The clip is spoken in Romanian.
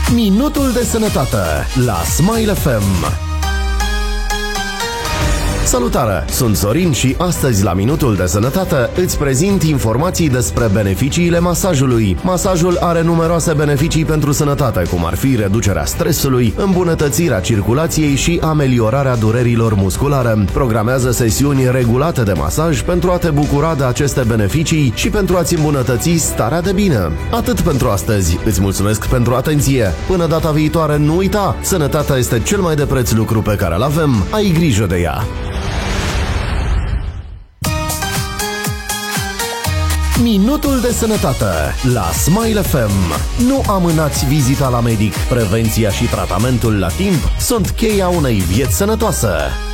Minutul de sănătate la Smile FM. Salutare! Sunt Sorin și astăzi la Minutul de Sănătate îți prezint informații despre beneficiile masajului. Masajul are numeroase beneficii pentru sănătate, cum ar fi reducerea stresului, îmbunătățirea circulației și ameliorarea durerilor musculare. Programează sesiuni regulate de masaj pentru a te bucura de aceste beneficii și pentru a-ți îmbunătăți starea de bine. Atât pentru astăzi. Îți mulțumesc pentru atenție. Până data viitoare, nu uita, sănătatea este cel mai de preț lucru pe care îl avem. Ai grijă de ea! Minutul de sănătate la Smile FM. Nu amânați vizita la medic. Prevenția și tratamentul la timp sunt cheia unei vieți sănătoase.